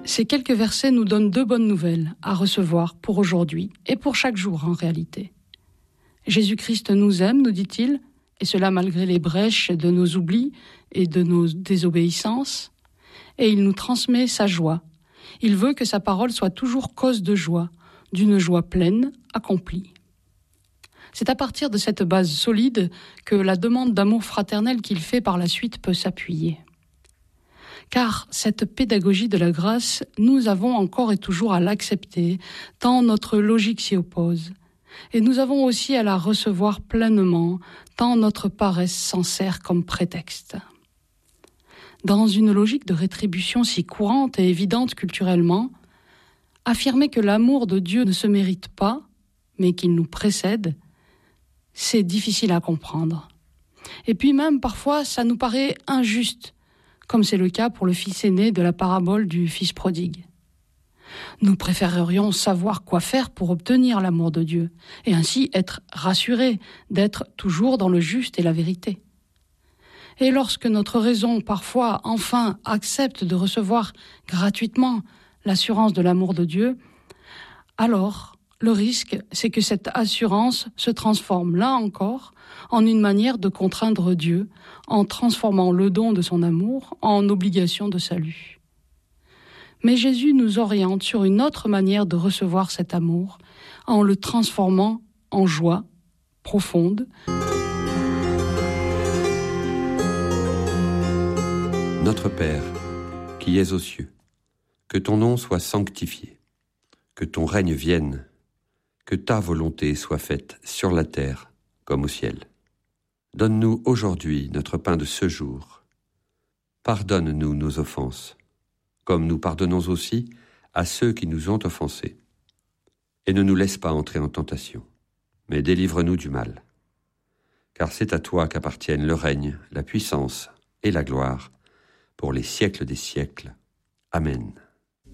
Ces quelques versets nous donnent 2 bonnes nouvelles à recevoir pour aujourd'hui et pour chaque jour en réalité. Jésus-Christ nous aime, nous dit-il, et cela malgré les brèches de nos oublis et de nos désobéissances, et il nous transmet sa joie. Il veut que sa parole soit toujours cause de joie, d'une joie pleine, accomplie. C'est à partir de cette base solide que la demande d'amour fraternel qu'il fait par la suite peut s'appuyer. Car cette pédagogie de la grâce, nous avons encore et toujours à l'accepter, tant notre logique s'y oppose. Et nous avons aussi à la recevoir pleinement, tant notre paresse s'en sert comme prétexte. Dans une logique de rétribution si courante et évidente culturellement, affirmer que l'amour de Dieu ne se mérite pas, mais qu'il nous précède, c'est difficile à comprendre. Et puis même, parfois, ça nous paraît injuste, comme c'est le cas pour le fils aîné de la parabole du fils prodigue. Nous préférerions savoir quoi faire pour obtenir l'amour de Dieu, et ainsi être rassurés d'être toujours dans le juste et la vérité. Et lorsque notre raison, parfois, enfin, accepte de recevoir gratuitement l'assurance de l'amour de Dieu, alors, le risque, c'est que cette assurance se transforme, là encore, en une manière de contraindre Dieu, en transformant le don de son amour en obligation de salut. Mais Jésus nous oriente sur une autre manière de recevoir cet amour, en le transformant en joie profonde. Notre Père, qui es aux cieux, que ton nom soit sanctifié, que ton règne vienne, que ta volonté soit faite sur la terre comme au ciel. Donne-nous aujourd'hui notre pain de ce jour. Pardonne-nous nos offenses, comme nous pardonnons aussi à ceux qui nous ont offensés. Et ne nous laisse pas entrer en tentation, mais délivre-nous du mal. Car c'est à toi qu'appartiennent le règne, la puissance et la gloire, pour les siècles des siècles. Amen.